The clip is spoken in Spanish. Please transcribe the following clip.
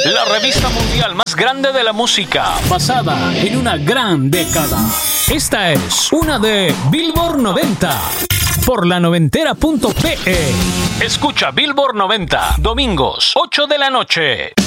La revista mundial más grande de la música, basada en una gran década. Esta es una de Billboard 90 por la noventera.pe. Escucha Billboard 90, domingos, 8 de la noche.